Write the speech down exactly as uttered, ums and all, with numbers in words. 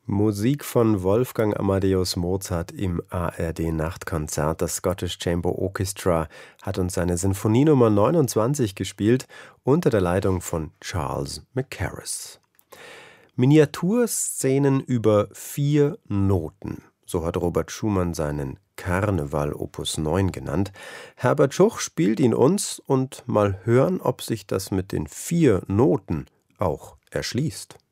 Musik von Wolfgang Amadeus Mozart im A R D-Nachtkonzert. Das Scottish Chamber Orchestra hat uns seine Sinfonie Nummer neunundzwanzig gespielt, unter der Leitung von Charles Mackerras. Miniaturszenen über vier Noten. So hat Robert Schumann seinen Karneval Opus neun genannt. Herbert Schuch spielt ihn uns und mal hören, ob sich das mit den vier Noten auch erschließt.